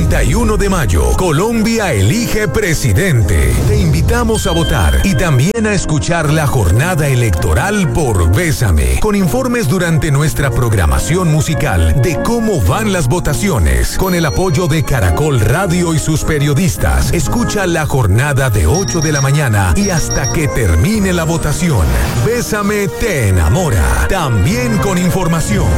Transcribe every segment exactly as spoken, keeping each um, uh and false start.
treinta y uno de mayo, Colombia elige presidente. Te invitamos a votar y también a escuchar la jornada electoral por Bésame, con informes durante nuestra programación musical de cómo van las votaciones. Con el apoyo de Caracol Radio y sus periodistas, escucha la jornada de ocho de la mañana y hasta que termine la votación. Bésame te enamora, también con información.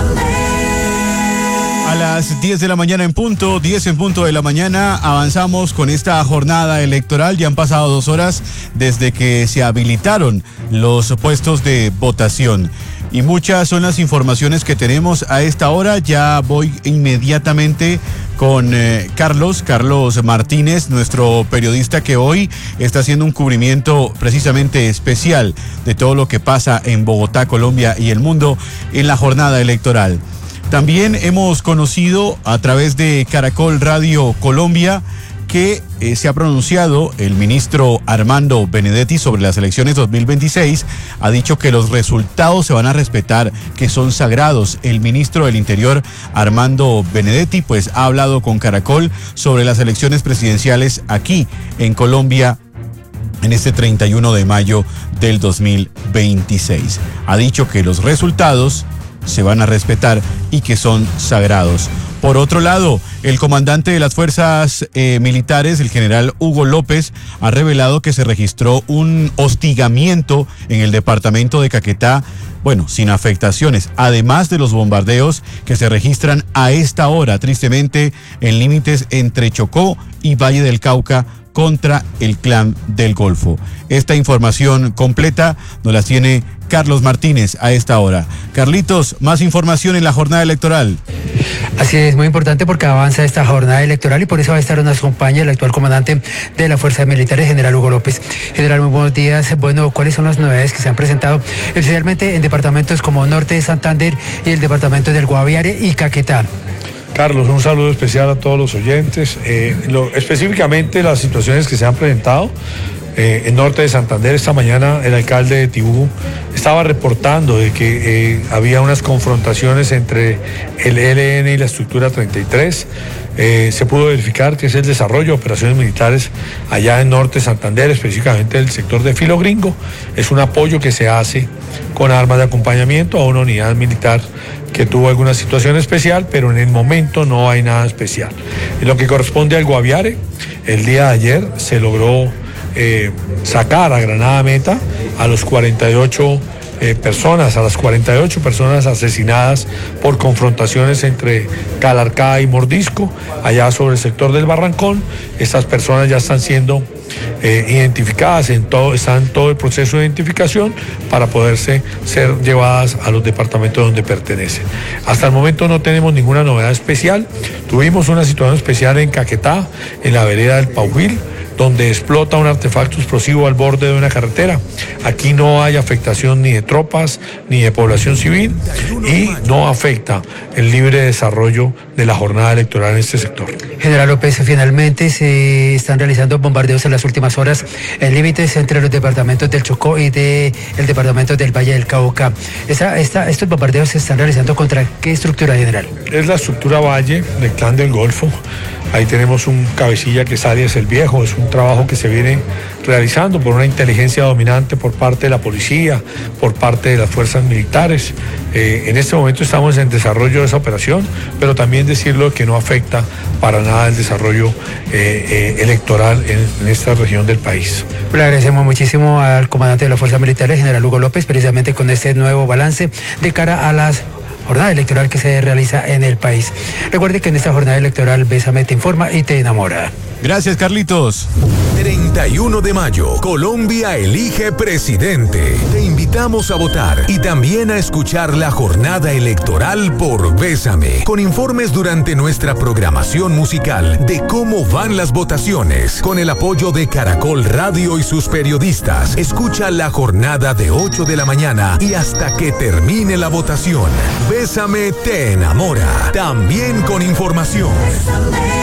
A las diez de la mañana en punto, diez en punto de la mañana, avanzamos con esta jornada electoral. Ya han pasado dos horas desde que se habilitaron los puestos de votación. Y muchas son las informaciones que tenemos a esta hora. Ya voy inmediatamente con eh, Carlos, Carlos Martínez, nuestro periodista que hoy está haciendo un cubrimiento precisamente especial de todo lo que pasa en Bogotá, Colombia y el mundo en la jornada electoral. También hemos conocido a través de Caracol Radio Colombia que eh, se ha pronunciado el ministro Armando Benedetti sobre las elecciones dos mil veintiséis. Ha dicho que los resultados se van a respetar, que son sagrados. El ministro del Interior, Armando Benedetti, pues ha hablado con Caracol sobre las elecciones presidenciales aquí en Colombia en este treinta y uno de mayo del dos mil veintiséis. Ha dicho que los resultados se van a respetar y que son sagrados. Por otro lado, el comandante de las fuerzas eh, militares, el general Hugo López, ha revelado que se registró un hostigamiento en el departamento de Caquetá, bueno, sin afectaciones, además de los bombardeos que se registran a esta hora, tristemente, en límites entre Chocó y Valle del Cauca, contra el Clan del Golfo. Esta información completa nos la tiene Carlos Martínez a esta hora. Carlitos, más información en la jornada electoral. Así es, muy importante porque avanza esta jornada electoral y por eso va a estar nos acompaña el actual comandante de las Fuerzas Militares, general Hugo López. General, muy buenos días. Bueno, ¿cuáles son las novedades que se han presentado, especialmente en departamentos como Norte de Santander y el departamento del Guaviare y Caquetá? Carlos, un saludo especial a todos los oyentes. Eh, lo, específicamente las situaciones que se han presentado eh, en Norte de Santander. Esta mañana el alcalde de Tibú estaba reportando de que eh, había unas confrontaciones entre el E L N y la estructura treinta y tres. Eh, se pudo verificar que es el desarrollo de operaciones militares allá en Norte de Santander, específicamente del sector de Filo Gringo. Es un apoyo que se hace con armas de acompañamiento a una unidad militar que tuvo alguna situación especial, pero en el momento no hay nada especial. En lo que corresponde al Guaviare, el día de ayer se logró eh, sacar a Granada Meta a los cuarenta y ocho eh, personas, a las cuarenta y ocho personas asesinadas por confrontaciones entre Calarcá y Mordisco, allá sobre el sector del Barrancón. Estas personas ya están siendo Eh, identificadas, en todo, están en todo el proceso de identificación para poderse ser llevadas a los departamentos donde pertenecen. Hasta el momento no tenemos ninguna novedad especial. Tuvimos una situación especial en Caquetá, en la vereda del Paubil, donde explota un artefacto explosivo al borde de una carretera. Aquí no hay afectación ni de tropas ni de población civil y no afecta el libre desarrollo de la jornada electoral en este sector. General López, finalmente se están realizando bombardeos en las últimas horas en límites entre los departamentos del Chocó y del de departamento del Valle del Cauca. Esta, esta, estos bombardeos se están realizando contra ¿qué estructura, general? Es la estructura Valle del Clan del Golfo. Ahí tenemos un cabecilla que es Arias el Viejo. Es un trabajo que se viene realizando por una inteligencia dominante por parte de la policía, por parte de las fuerzas militares. Eh, en este momento estamos en desarrollo de esa operación, pero también decirlo que no afecta para nada el desarrollo eh, eh, electoral en, en esta región del país. Le agradecemos muchísimo al comandante de las fuerzas militares, general Hugo López, precisamente con este nuevo balance de cara a las jornada electoral que se realiza en el país. Recuerde que en esta jornada electoral Bésame te informa y te enamora. Gracias, Carlitos. treinta y uno de mayo, Colombia elige presidente. Te invitamos a votar y también a escuchar la jornada electoral por Bésame, con informes durante nuestra programación musical de cómo van las votaciones. Con el apoyo de Caracol Radio y sus periodistas, escucha la jornada de ocho de la mañana y hasta que termine la votación. Bésame te enamora, también con información.